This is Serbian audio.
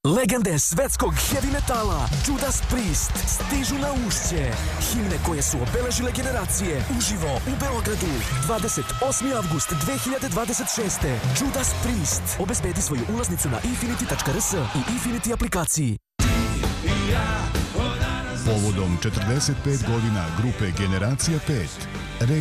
Legende svetskog heavy metala Judas Priest stižu na Ušće. Himne koje su obeležile generacije uživo u Beogradu. 28. avgust 2026. Judas Priest. Obezbedi svoju ulaznicu na infinity.rs i Infinity aplikaciji. Povodom 45 godina grupe Generacija 5